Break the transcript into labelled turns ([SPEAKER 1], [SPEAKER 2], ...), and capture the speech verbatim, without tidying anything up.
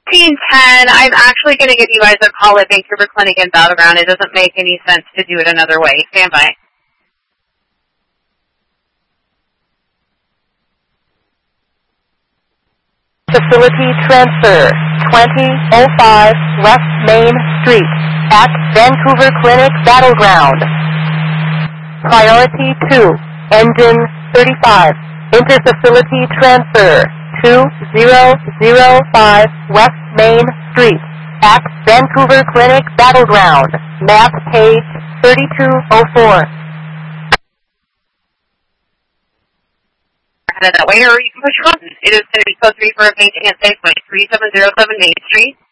[SPEAKER 1] fifteen ten, I'm actually going to give you guys a call at Vancouver Clinic in Battleground. It doesn't make any sense to do it another way. Stand by.
[SPEAKER 2] Facility transfer, twenty oh five West Main Street, at Vancouver Clinic Battleground. Priority two, engine thirty-five, interfacility transfer, two thousand five West Main Street, at Vancouver Clinic Battleground, map page thirty-two oh four.
[SPEAKER 1] That way, or you can push your button. It is going to be code three for a painting at Safeway, three seven zero seven Main Street.